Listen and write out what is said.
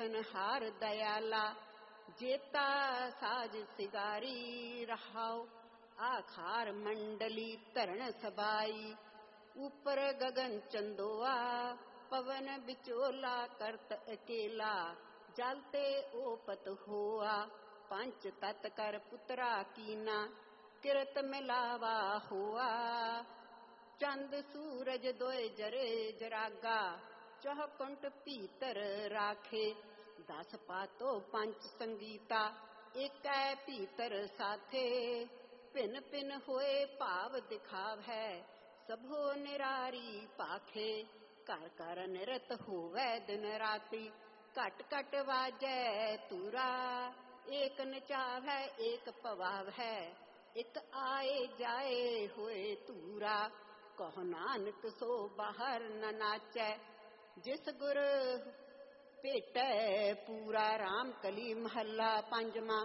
देखन हार दयाला। जेता साज सिगारी रहाओ, आखार मंडली धरण सबाई। ऊपर गगन चंदोआ, पवन बिचोला करत अकेला। जलते ओपत होआ, पंच तत् कर पुत्रा कीना। किरत मिलावा होआ, चंद सूरज दोय जरे जरागा। चौकुंट भीतर राखे, 10 पातो पंच संगीता। एकै भीतर साथे, भिन भिन होए भाव दिखावै। सबो निरारी पाखे, घर घर निरत होवै दिन राती। घट घट वाजै तूरा, एक नचावै एक पवावै। एक आए जाए होए तूरा, कहो नानक सो बाहर न नाचै। जिस गुर भेटै पूरा, राम कली महला पंजवा।